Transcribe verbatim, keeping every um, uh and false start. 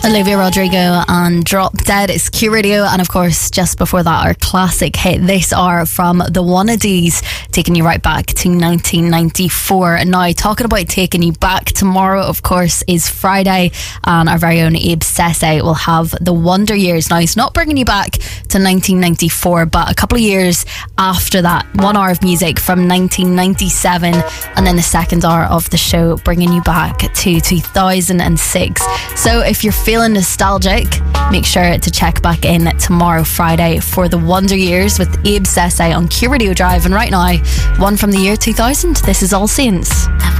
Olivia Rodrigo and Drop Dead. It's Q Radio, and of course just before that our classic hit This Are from the Wannadies, taking you right back to nineteen ninety-four. And now, talking about taking you back, tomorrow of course is Friday, and our very own Abe Sese will have the Wonder Years. Now he's not bringing you back to nineteen ninety-four, but a couple of years after that, one hour of music from nineteen ninety-seven, and then the second hour of the show bringing you back to two thousand six. So if you're feeling nostalgic, make sure to check back in tomorrow Friday for the Wonder Years with Abe Sese on Q Radio Drive. And right now, one from the year two thousand. This is All Saints.